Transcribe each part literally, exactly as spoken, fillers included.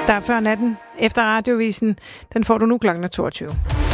Der er før natten efter radiovisen. Den får du nu klokken toogtyve.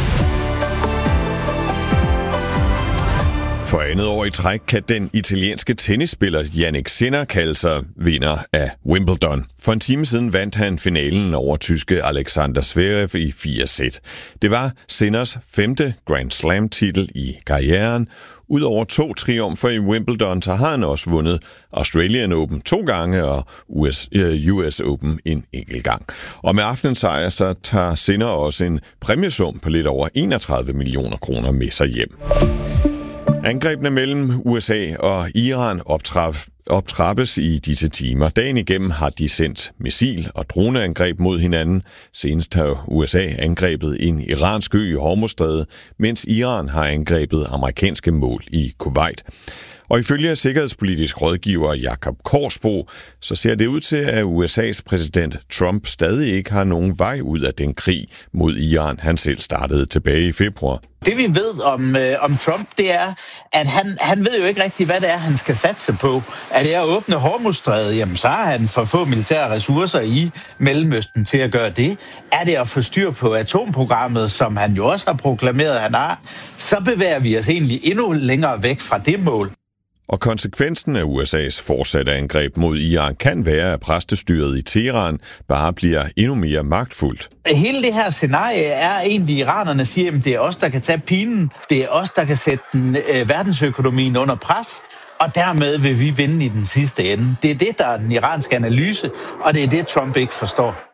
For andet år i træk kan den italienske tennisspiller Jannik Sinner kalde sig vinder af Wimbledon. For en time siden vandt han finalen over tyske Alexander Zverev i fire sæt. Det var Sinners femte Grand Slam-titel i karrieren. Udover to triumfer i Wimbledon, så har han også vundet Australian Open to gange og U S, uh, U S Open en enkelt gang. Og med aftenens sejr, så tager Sinner også en præmiesum på lidt over enogtredive millioner kroner med sig hjem. Angrebene mellem U S A og Iran optrappes optrappes i disse timer. Dagen igennem har de sendt missil- og droneangreb mod hinanden. Senest har U S A angrebet en iransk ø i Hormuzstrædet, mens Iran har angrebet amerikanske mål i Kuwait. Og ifølge sikkerhedspolitisk rådgiver Jakob Korsbo, så ser det ud til, at U S A's præsident Trump stadig ikke har nogen vej ud af den krig mod Iran, han selv startede tilbage i februar. Det vi ved om, øh, om Trump, det er, at han, han ved jo ikke rigtigt, hvad det er, han skal satse på. Er det at åbne Hormuzstrædet, jamen så har han for få militære ressourcer i Mellemøsten til at gøre det. Er det at få styr på atomprogrammet, som han jo også har proklameret, han har, så bevæger vi os egentlig endnu længere væk fra det mål. Og konsekvensen af U S A's fortsatte angreb mod Iran kan være, at præstestyret i Teheran bare bliver endnu mere magtfuldt. Hele det her scenarie er egentlig, iranerne siger, at det er os, der kan tage pinen. Det er os, der kan sætte den, øh, verdensøkonomien under pres. Og dermed vil vi vinde i den sidste ende. Det er det, der er den iranske analyse, og det er det, Trump ikke forstår.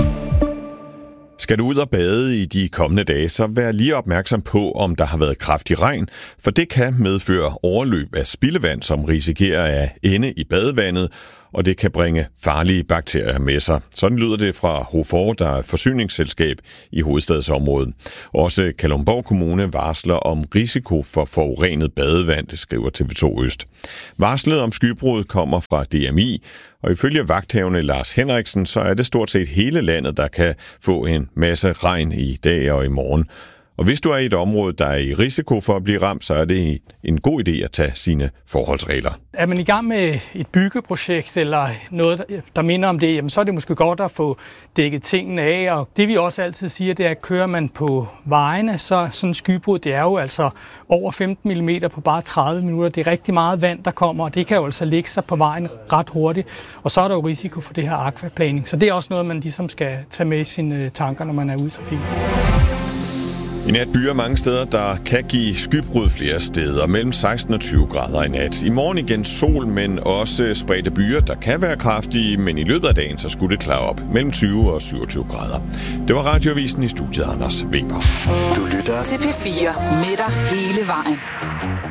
Skal du ud og bade i de kommende dage, så vær lige opmærksom på, om der har været kraftig regn, for det kan medføre overløb af spildevand, som risikerer at ende i badevandet, og det kan bringe farlige bakterier med sig. Sådan lyder det fra HOFOR, der er forsyningsselskab i hovedstadsområdet. Også Kalundborg Kommune varsler om risiko for forurenet badevand, det skriver T V to Øst. Varslet om skybrud kommer fra D M I, og ifølge vagthavende Lars Henriksen, så er det stort set hele landet, der kan få en masse regn i dag og i morgen. Og hvis du er i et område, der er i risiko for at blive ramt, så er det en god idé at tage sine forholdsregler. Er man i gang med et byggeprojekt eller noget, der minder om det, jamen så er det måske godt at få dækket tingene af. Og det vi også altid siger, det er, at kører man på vejene, så sådan en skybrud, det er jo altså over femten millimeter på bare tredive minutter. Det er rigtig meget vand, der kommer, og det kan jo altså lægge sig på vejen ret hurtigt. Og så er der jo risiko for det her aquaplaning. Så det er også noget, man ligesom skal tage med i sine tanker, når man er ude i trafikken. I nat byer mange steder, der kan give skybrud flere steder, mellem seksten og tyve grader i nat. I morgen igen sol, men også spredte byer, der kan være kraftige, men i løbet af dagen så skulle det klare op mellem tyve og syvogtyve grader. Det var Radioavisen, i studiet Anders Weber. Du lytter til P fire med dig hele vejen.